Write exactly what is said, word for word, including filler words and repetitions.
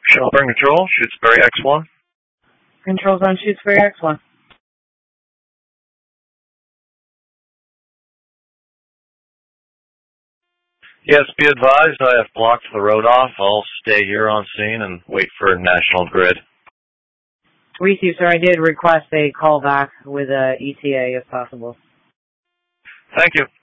Shelburne Control, Shutesbury X one. Controls on Shutesbury X one. Yes, be advised, I have blocked the road off. I'll stay here on scene and wait for National Grid. Received, sir. I did request a call back with a E T A if possible. Thank you.